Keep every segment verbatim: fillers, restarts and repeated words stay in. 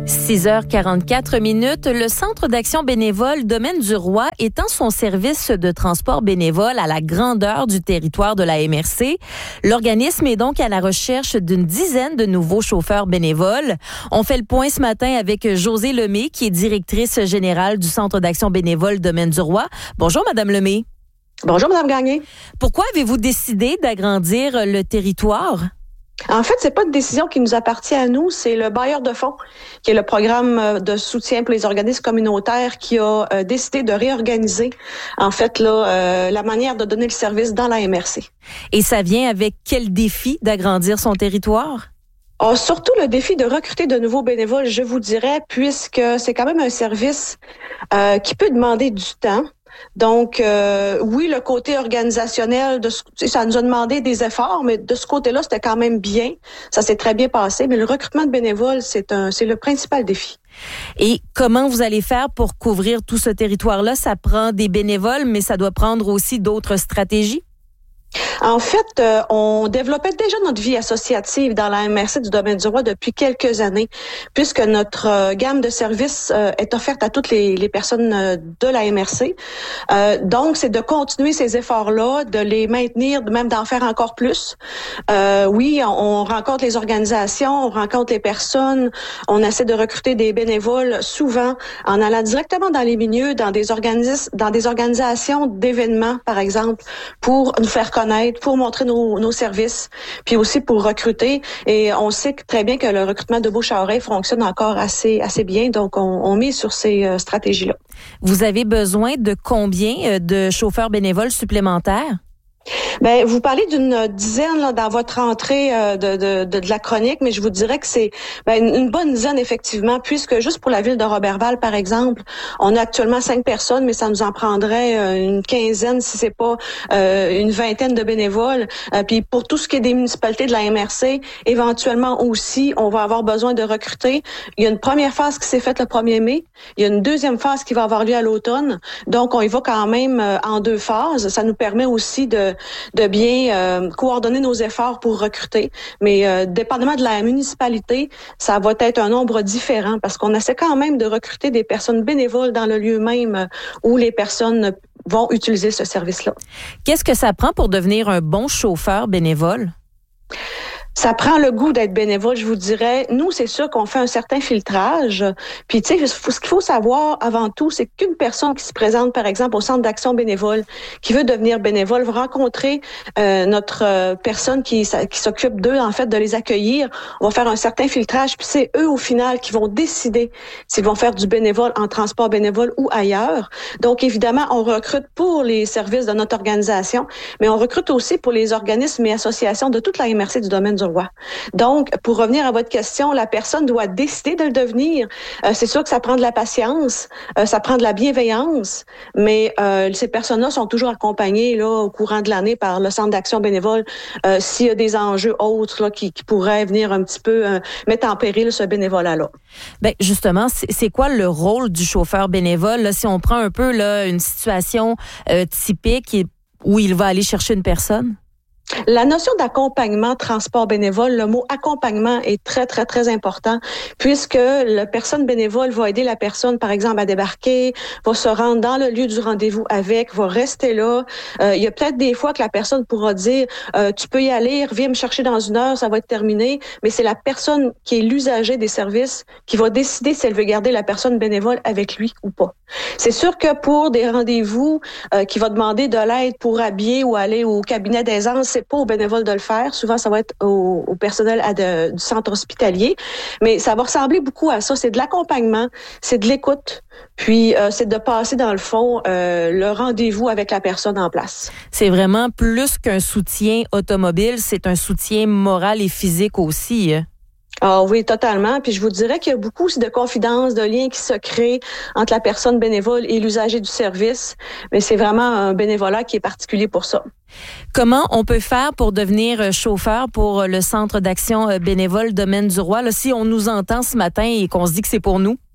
six heures quarante-quatre minutes, le Centre d'action bénévole Domaine du Roi étend son service de transport bénévole à la grandeur du territoire de la M R C. L'organisme est donc à la recherche d'une dizaine de nouveaux chauffeurs bénévoles. On fait le point ce matin avec Josée Lemay, qui est directrice générale du Centre d'action bénévole Domaine du Roi. Bonjour, Madame Lemay. Bonjour, Madame Gagné. Pourquoi avez-vous décidé d'agrandir le territoire? En fait, c'est pas une décision qui nous appartient à nous, c'est le bailleur de fonds, qui est le programme de soutien pour les organismes communautaires, qui a euh, décidé de réorganiser, en fait, là, euh, la manière de donner le service dans la M R C. Et ça vient avec quel défi d'agrandir son territoire? Oh, surtout le défi de recruter de nouveaux bénévoles, je vous dirais, puisque c'est quand même un service euh, qui peut demander du temps. Donc, euh, oui, le côté organisationnel, de, ça nous a demandé des efforts, mais de ce côté-là, c'était quand même bien. Ça s'est très bien passé. Mais le recrutement de bénévoles, c'est un, c'est le principal défi. Et comment vous allez faire pour couvrir tout ce territoire-là? Ça prend des bénévoles, mais ça doit prendre aussi d'autres stratégies? En fait, euh, on développait déjà notre vie associative dans la M R C du Domaine du Roi depuis quelques années, puisque notre euh, gamme de services euh, est offerte à toutes les, les personnes euh, de la M R C. Euh, donc, c'est de continuer ces efforts-là, de les maintenir, même d'en faire encore plus. Euh, oui, on, on rencontre les organisations, on rencontre les personnes, on essaie de recruter des bénévoles, souvent en allant directement dans les milieux, dans des organismes, dans des organisations d'événements, par exemple, pour nous faire connaître, pour montrer nos, nos services, puis aussi pour recruter. Et on sait que, très bien que le recrutement de bouche à oreille fonctionne encore assez assez bien, donc on, on mise sur ces euh, stratégies-là. Vous avez besoin de combien de chauffeurs bénévoles supplémentaires? Ben, vous parlez d'une dizaine là, dans votre entrée euh, de, de, de, de la chronique, mais je vous dirais que c'est ben, une, une bonne dizaine, effectivement, puisque juste pour la ville de Roberval, par exemple, on a actuellement cinq personnes, mais ça nous en prendrait euh, une quinzaine, si c'est pas euh, une vingtaine de bénévoles. Euh, puis pour tout ce qui est des municipalités de la M R C, éventuellement aussi, on va avoir besoin de recruter. Il y a une première phase qui s'est faite le premier mai. Il y a une deuxième phase qui va avoir lieu à l'automne. Donc, on y va quand même euh, en deux phases. Ça nous permet aussi de de bien euh, coordonner nos efforts pour recruter. Mais euh, dépendamment de la municipalité, ça va être un nombre différent parce qu'on essaie quand même de recruter des personnes bénévoles dans le lieu même où les personnes vont utiliser ce service-là. Qu'est-ce que ça prend pour devenir un bon chauffeur bénévole? Ça prend le goût d'être bénévole, je vous dirais. Nous, c'est sûr qu'on fait un certain filtrage. Puis, tu sais, ce qu'il faut savoir avant tout, c'est qu'une personne qui se présente, par exemple, au centre d'action bénévole, qui veut devenir bénévole, va rencontrer euh, notre euh, personne qui, qui s'occupe d'eux, en fait, de les accueillir. On va faire un certain filtrage. Puis, c'est eux, au final, qui vont décider s'ils vont faire du bénévole en transport bénévole ou ailleurs. Donc, évidemment, on recrute pour les services de notre organisation, mais on recrute aussi pour les organismes et associations de toute la M R C du Domaine du Roi. Donc, pour revenir à votre question, la personne doit décider de le devenir. Euh, c'est sûr que ça prend de la patience, euh, ça prend de la bienveillance, mais euh, ces personnes-là sont toujours accompagnées là au courant de l'année par le Centre d'action bénévole euh, s'il y a des enjeux autres là, qui, qui pourraient venir un petit peu euh, mettre en péril ce bénévolat-là. Ben justement, c'est, c'est quoi le rôle du chauffeur bénévole? Là, si on prend un peu là, une situation euh, typique où il va aller chercher une personne? La notion d'accompagnement transport bénévole, le mot accompagnement est très, très, très important puisque la personne bénévole va aider la personne, par exemple, à débarquer, va se rendre dans le lieu du rendez-vous avec, va rester là. Euh, il y a peut-être des fois que la personne pourra dire euh, tu peux y aller, reviens me chercher dans une heure, ça va être terminé. Mais c'est la personne qui est l'usager des services qui va décider si elle veut garder la personne bénévole avec lui ou pas. C'est sûr que pour des rendez-vous euh, qui va demander de l'aide pour habiller ou aller au cabinet d'aisance, c'est pas aux bénévoles de le faire. Souvent, ça va être au, au personnel à de, du centre hospitalier. Mais ça va ressembler beaucoup à ça. C'est de l'accompagnement, c'est de l'écoute, puis euh, c'est de passer, dans le fond, euh, le rendez-vous avec la personne en place. C'est vraiment plus qu'un soutien automobile, c'est un soutien moral et physique aussi. Ah oui, totalement. Puis je vous dirais qu'il y a beaucoup aussi de confidences, de liens qui se créent entre la personne bénévole et l'usager du service. Mais c'est vraiment un bénévolat qui est particulier pour ça. Comment on peut faire pour devenir chauffeur pour le Centre d'action bénévole Domaine du Roi? Là, si on nous entend ce matin et qu'on se dit que c'est pour nous.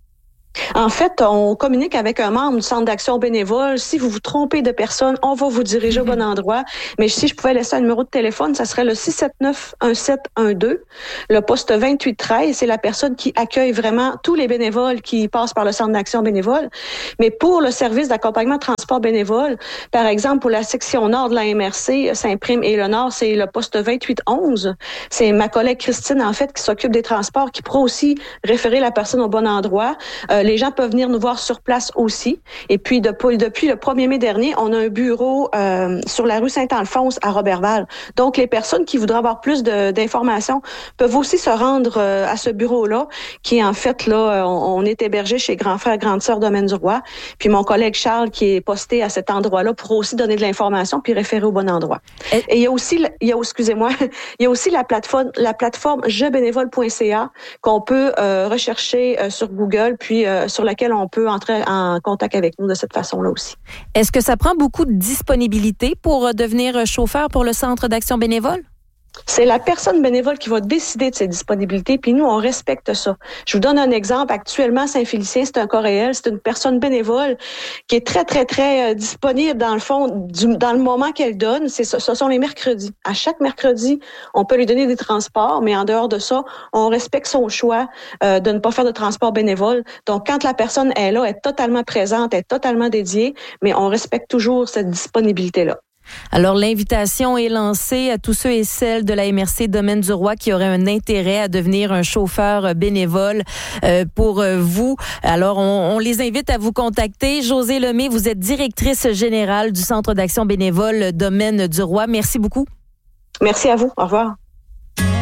En fait, on communique avec un membre du Centre d'action bénévole. Si vous vous trompez de personne, on va vous diriger au bon endroit. Mais si je pouvais laisser un numéro de téléphone, ça serait le six sept neuf un sept un deux. Le poste vingt-huit treize, c'est la personne qui accueille vraiment tous les bénévoles qui passent par le Centre d'action bénévole. Mais pour le service d'accompagnement de transport bénévole, par exemple, pour la section nord de la M R C, Saint-Prime et le Nord, c'est le poste vingt-huit onze. C'est ma collègue Christine, en fait, qui s'occupe des transports, qui pourra aussi référer la personne au bon endroit. Euh, Les gens peuvent venir nous voir sur place aussi. Et puis, depuis, depuis le premier mai dernier, on a un bureau euh, sur la rue Saint-Alphonse à Roberval. Donc, les personnes qui voudraient avoir plus de, d'informations peuvent aussi se rendre euh, à ce bureau-là, qui est en fait, là, on, on est hébergé chez Grand Frère, Grande Sœur Domaine du Roi. Puis mon collègue Charles, qui est posté à cet endroit-là, pourra aussi donner de l'information puis référer au bon endroit. Et, Et il y a aussi, il y a, excusez-moi, il y a aussi la plateforme, la plateforme je bénévole point c a qu'on peut euh, rechercher euh, sur Google, puis euh, sur laquelle on peut entrer en contact avec nous de cette façon-là aussi. Est-ce que ça prend beaucoup de disponibilité pour devenir chauffeur pour le Centre d'action bénévole? C'est la personne bénévole qui va décider de ses disponibilités, puis nous, on respecte ça. Je vous donne un exemple. Actuellement, Saint-Félicien, c'est un cas réel. C'est une personne bénévole qui est très, très, très euh, disponible, dans le fond, du, dans le moment qu'elle donne. C'est, ce sont les mercredis. À chaque mercredi, on peut lui donner des transports, mais en dehors de ça, on respecte son choix euh, de ne pas faire de transport bénévole. Donc, quand la personne est là, elle est totalement présente, elle est totalement dédiée, mais on respecte toujours cette disponibilité-là. Alors, l'invitation est lancée à tous ceux et celles de la M R C Domaine du Roi qui auraient un intérêt à devenir un chauffeur bénévole euh, pour vous. Alors, on, on les invite à vous contacter. Josée Lemay, vous êtes directrice générale du Centre d'action bénévole Domaine du Roi. Merci beaucoup. Merci à vous. Au revoir.